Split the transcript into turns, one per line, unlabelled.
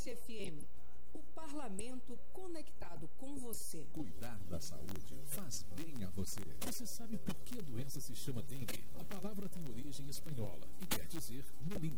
Mirante FM. O parlamento conectado com você.
Cuidar da saúde faz bem a você. Você sabe por que a doença se chama dengue? A palavra tem origem espanhola e quer dizer melingo.